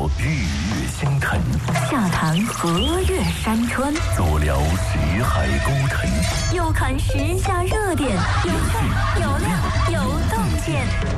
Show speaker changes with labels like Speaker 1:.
Speaker 1: 日月星辰，
Speaker 2: 下谈河岳山川，
Speaker 1: 左聊识海沟腾，
Speaker 2: 右看时下热点，有趣有料有洞见。